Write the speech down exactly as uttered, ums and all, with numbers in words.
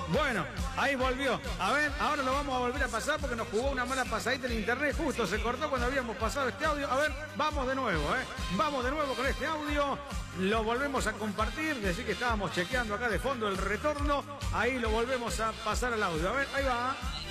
Bueno, ahí volvió. A ver, ahora lo vamos a volver a pasar porque nos jugó una mala pasadita en internet. Justo se cortó cuando habíamos pasado este audio. A ver, vamos de nuevo, ¿eh? Vamos de nuevo con este audio. Lo volvemos a compartir. Decir que estábamos chequeando acá de fondo el retorno. Ahí lo volvemos a pasar al audio. A ver, ahí va.